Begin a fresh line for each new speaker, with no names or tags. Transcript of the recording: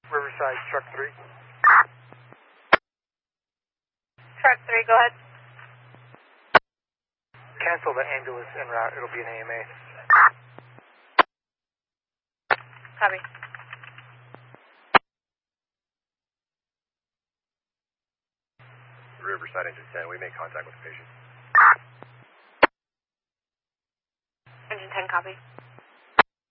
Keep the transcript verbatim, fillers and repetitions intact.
Riverside, truck three.
Truck three, go ahead.
Cancel the ambulance en route. It'll be an A M A.
Copy.
Riverside, engine ten. We make contact with the patient.
Engine ten, copy.